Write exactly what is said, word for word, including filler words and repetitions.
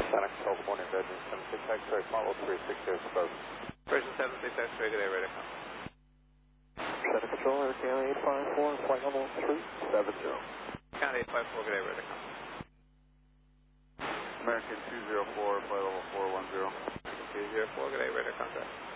Sonic California, Bedroom seven six X-ray, follow three six zero, exposed. Version seven six X-ray, good day, radar com. Center Control, Air County eight five four, flight level three seven zero. County eight five four, good day, radar com. American two zero four, flight level four one zero. two zero four, good day, radar contact.